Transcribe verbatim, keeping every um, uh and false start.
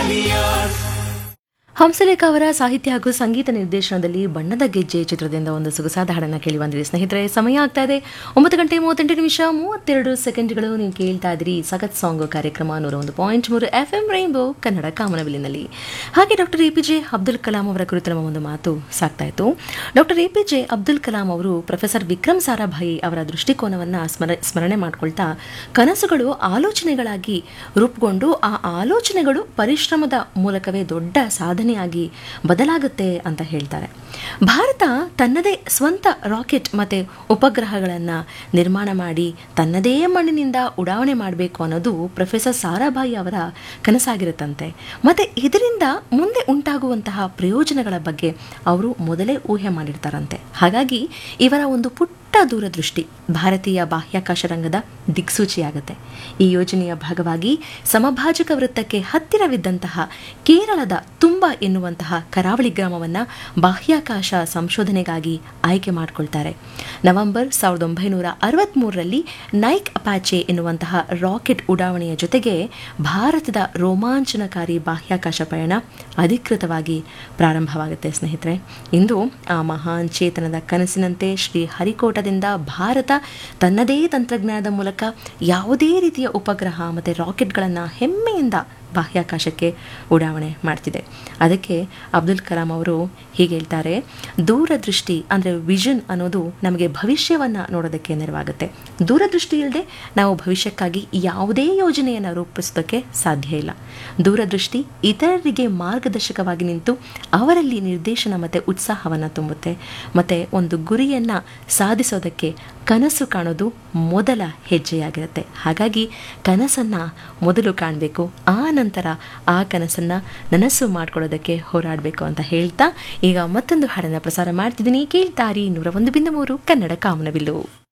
ಹಂಸಲೇಖ ಅವರ ಸಾಹಿತ್ಯ ಹಾಗೂ ಸಂಗೀತ ನಿರ್ದೇಶನದಲ್ಲಿ ಬಣ್ಣದ ಗೆಜ್ಜೆ ಚಿತ್ರದಿಂದ ಒಂದು ಸೊಗಸಾದ ಹಾಡನ್ನು ಕೇಳಿ ಬಂದಿರಿ ಸ್ನೇಹಿತರೆ. ಸಮಯ ಆಗ್ತಾ ಇದೆ ಒಂಬತ್ತು ಗಂಟೆ ಮೂವತ್ತೆಂಟು ನಿಮಿಷ ಮೂವತ್ತೆರಡು ಸೆಕೆಂಡ್ಗಳು. ನೀವು ಕೇಳ್ತಾ ಇದ್ರಿ ಸಖತ್ ಸಾಂಗ್ ಕಾರ್ಯಕ್ರಮ ನೂರ ಒಂದು ಪಾಯಿಂಟ್ ಮೂರು ಎಫ್ ಎಂ ರೈನ್ಬೋ ಕನ್ನಡ ಕಾಮನಬಿಲ್ಲಿನಲ್ಲಿ. ಹಾಗೆ doctor A P J Abdul Kalam ಅವರ ಕುರಿತು ನಮ್ಮ ಒಂದು ಮಾತು ಸಾಕ್ತಾ ಇತ್ತು. Doctor A P J Abdul Kalam ಅವರು ಪ್ರೊಫೆಸರ್ ವಿಕ್ರಮ್ ಸಾರಾಭಾಯಿ ಅವರ ದೃಷ್ಟಿಕೋನವನ್ನು ಸ್ಮರ ಸ್ಮರಣೆ ಮಾಡಿಕೊಳ್ತಾ ಕನಸುಗಳು ಆಲೋಚನೆಗಳಾಗಿ ರೂಪುಗೊಂಡು ಆ ಆಲೋಚನೆಗಳು ಪರಿಶ್ರಮದ ಮೂಲಕವೇ ದೊಡ್ಡ ಸಾಧನೆ ಆಗಿ ಬದಲಾಗುತ್ತೆ ಅಂತ ಹೇಳ್ತಾರೆ. ಭಾರತ ತನ್ನದೇ ಸ್ವಂತ ರಾಕೆಟ್ ಮತ್ತೆ ಉಪಗ್ರಹಗಳನ್ನು ನಿರ್ಮಾಣ ಮಾಡಿ ತನ್ನದೇ ಮಣ್ಣಿನಿಂದ ಉಡಾವಣೆ ಮಾಡಬೇಕು ಅನ್ನೋದು ಪ್ರೊಫೆಸರ್ ಸಾರಾಭಾಯಿ ಅವರ ಕನಸಾಗಿರುತ್ತಂತೆ. ಮತ್ತೆ ಇದರಿಂದ ಮುಂದೆ ಉಂಟಾಗುವಂತಹ ಪ್ರಯೋಜನಗಳ ಬಗ್ಗೆ ಅವರು ಮೊದಲೇ ಊಹೆ ಮಾಡಿರ್ತಾರಂತೆ. ಹಾಗಾಗಿ ಇವರ ಒಂದು ಪುಟ್ಟ ದೂರದೃಷ್ಟಿ ಭಾರತೀಯ ಬಾಹ್ಯಾಕಾಶ ರಂಗದ ದಿಕ್ಸೂಚಿಯಾಗುತ್ತೆ. ಈ ಯೋಜನೆಯ ಭಾಗವಾಗಿ ಸಮಭಾಜಕ ವೃತ್ತಕ್ಕೆ ಹತ್ತಿರವಿದ್ದಂತಹ ಕೇರಳದ ತುಂಬ ಎನ್ನುವಂತಹ ಕರಾವಳಿ ಗ್ರಾಮವನ್ನು ಬಾಹ್ಯಾಕಾಶ ಸಂಶೋಧನೆಗಾಗಿ ಆಯ್ಕೆ ಮಾಡಿಕೊಳ್ತಾರೆ. ನವೆಂಬರ್ ಸಾವಿರದ ಒಂಬೈನೂರ ಅರವತ್ತ್ಮೂರರಲ್ಲಿ ನೈಕ್ ಅಪಾಚೆ ಎನ್ನುವಂತಹ ರಾಕೆಟ್ ಉಡಾವಣೆಯ ಜೊತೆಗೆ ಭಾರತದ ರೋಮಾಂಚನಕಾರಿ ಬಾಹ್ಯಾಕಾಶ ಪಯಣ ಅಧಿಕೃತವಾಗಿ ಪ್ರಾರಂಭವಾಗುತ್ತೆ ಸ್ನೇಹಿತರೆ. ಇಂದು ಆ ಮಹಾನ್ ಚೇತನದ ಕನಸಿನಂತೆ ಶ್ರೀ ಹರಿಕೋಟದಿಂದ ಭಾರತ ತನ್ನದೇ ತಂತ್ರಜ್ಞಾನದ ಮೂಲಕ ಯಾವುದೇ ರೀತಿಯ ಉಪಗ್ರಹ ಮತ್ತು ರಾಕೆಟ್ಗಳನ್ನು ಹೆಮ್ಮೆಯಿಂದ ಬಾಹ್ಯಾಕಾಶಕ್ಕೆ ಉಡಾವಣೆ ಮಾಡ್ತಿದೆ. ಅದಕ್ಕೆ ಅಬ್ದುಲ್ ಕಲಾಂ ಅವರು ಹೀಗೆ ಹೇಳ್ತಾರೆ, ದೂರದೃಷ್ಟಿ ಅಂದರೆ ವಿಷನ್ ಅನ್ನೋದು ನಮಗೆ ಭವಿಷ್ಯವನ್ನು ನೋಡೋದಕ್ಕೆ ನೆರವಾಗುತ್ತೆ. ದೂರದೃಷ್ಟಿ ಇಲ್ಲದೆ ನಾವು ಭವಿಷ್ಯಕ್ಕಾಗಿ ಯಾವುದೇ ಯೋಜನೆಯನ್ನು ರೂಪಿಸೋದಕ್ಕೆ ಸಾಧ್ಯ ಇಲ್ಲ. ದೂರದೃಷ್ಟಿ ಇತರರಿಗೆ ಮಾರ್ಗದರ್ಶಕವಾಗಿ ನಿಂತು ಅವರಲ್ಲಿ ನಿರ್ದೇಶನ ಮತ್ತು ಉತ್ಸಾಹವನ್ನು ತುಂಬುತ್ತೆ. ಮತ್ತು ಒಂದು ಗುರಿಯನ್ನು ಸಾಧಿಸೋದಕ್ಕೆ ಕನಸು ಕಾಣೋದು ಮೊದಲ ಹೆಜ್ಜೆಯಾಗಿರುತ್ತೆ. ಹಾಗಾಗಿ ಕನಸನ್ನು ಮೊದಲು ಕಾಣಬೇಕು, ಆ ನಂತರ ಆ ಕನಸನ್ನು ನನಸು ಮಾಡ್ಕೊಳ್ಳೋದಕ್ಕೆ ಹೋರಾಡಬೇಕು ಅಂತ ಹೇಳ್ತಾ ಈಗ ಮತ್ತೊಂದು ಹಾಡನ್ನು ಪ್ರಸಾರ ಮಾಡ್ತಿದ್ದೀನಿ. ಕೇಳ್ತಾರಿ ನೂರ ಒಂದು ಬಿಂದು ಮೂರು ಕನ್ನಡ ಕಾಮನಬಿಲ್ಲು.